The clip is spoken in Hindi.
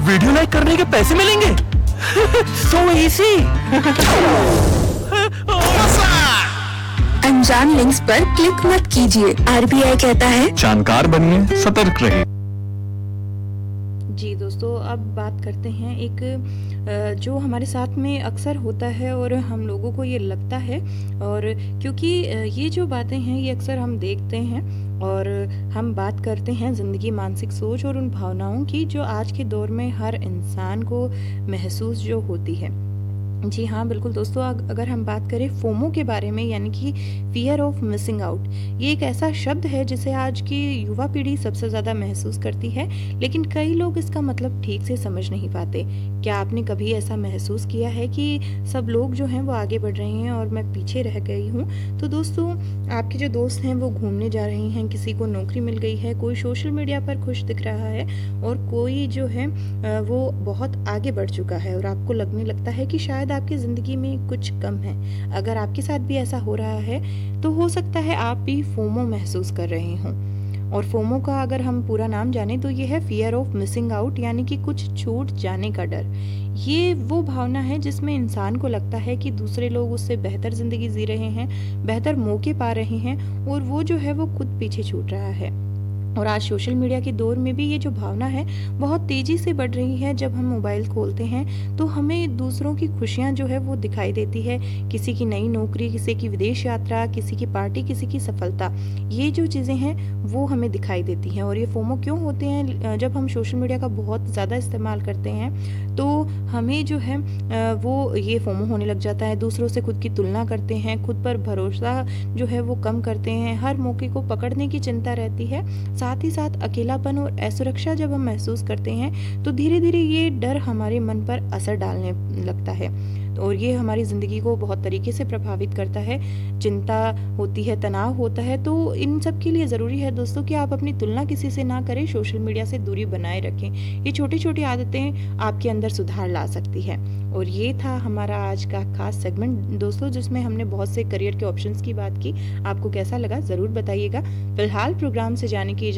वीडियो लाइक करने के पैसे मिलेंगे। So easy. अनजान लिंक्स पर क्लिक मत कीजिए। आरबीआई कहता है जानकार बनिए, सतर्क रहिए। जी दोस्तों, अब बात करते हैं एक जो हमारे साथ में अक्सर होता है और हम लोगों को ये लगता है, और क्योंकि ये जो बातें हैं ये अक्सर हम देखते हैं और हम बात करते हैं ज़िंदगी, मानसिक सोच और उन भावनाओं की जो आज के दौर में हर इंसान को महसूस जो होती है। जी हाँ, बिल्कुल दोस्तों, अगर हम बात करें फोमो के बारे में, यानी कि फियर ऑफ मिसिंग आउट, ये एक ऐसा शब्द है जिसे आज की युवा पीढ़ी सबसे ज़्यादा महसूस करती है, लेकिन कई लोग इसका मतलब ठीक से समझ नहीं पाते। क्या आपने कभी ऐसा महसूस किया है कि सब लोग जो हैं वो आगे बढ़ रहे हैं और मैं पीछे रह गई हूँ? तो दोस्तों, आपके जो दोस्त हैं वो घूमने जा रहे हैं, किसी को नौकरी मिल गई है, कोई सोशल मीडिया पर खुश दिख रहा है और कोई जो है वो बहुत आगे बढ़ चुका है, और आपको लगने लगता है कि शायद आपकी ज़िंदगी में कुछ कम है। अगर आपके साथ भी ऐसा हो रहा है तो हो सकता है आप भी फोमो महसूस कर रहे हों। और फोमो का अगर हम पूरा नाम जाने तो ये है फियर ऑफ मिसिंग आउट, यानी कि कुछ छूट जाने का डर। ये वो भावना है जिसमें इंसान को लगता है कि दूसरे लोग उससे बेहतर ज़िंदगी जी रहे हैं, बेहतर मौके पा रहे हैं, और वो जो है वो खुद पीछे छूट रहा है। और आज सोशल मीडिया के दौर में भी ये जो भावना है बहुत तेज़ी से बढ़ रही है। जब हम मोबाइल खोलते हैं तो हमें दूसरों की खुशियां जो है वो दिखाई देती है, किसी की नई नौकरी, किसी की विदेश यात्रा, किसी की पार्टी, किसी की सफलता, ये जो चीज़ें हैं वो हमें दिखाई देती हैं। और ये फोमो क्यों होते हैं? जब हम सोशल मीडिया का बहुत ज़्यादा इस्तेमाल करते हैं तो हमें जो है वो ये फोमो होने लग जाता है। दूसरों से खुद की तुलना करते हैं, खुद पर भरोसा जो है वो कम करते हैं, हर मौके को पकड़ने की चिंता रहती है। साथ ही साथ अकेलापन और असुरक्षा जब हम महसूस करते हैं तो धीरे धीरे ये डर हमारे मन पर असर डालने लगता है, और ये हमारी ज़िंदगी को बहुत तरीके से प्रभावित करता है। चिंता होती है, तनाव होता है। तो इन सब के लिए ज़रूरी है दोस्तों कि आप अपनी तुलना किसी से ना करें, सोशल मीडिया से दूरी बनाए रखें। ये छोटी छोटी आदतें आपके अंदर सुधार ला सकती है। और ये था हमारा आज का खास सेगमेंट दोस्तों, जिसमें हमने बहुत से करियर के ऑप्शंस की बात की। आपको कैसा लगा ज़रूर बताइएगा। फिलहाल प्रोग्राम से जाने की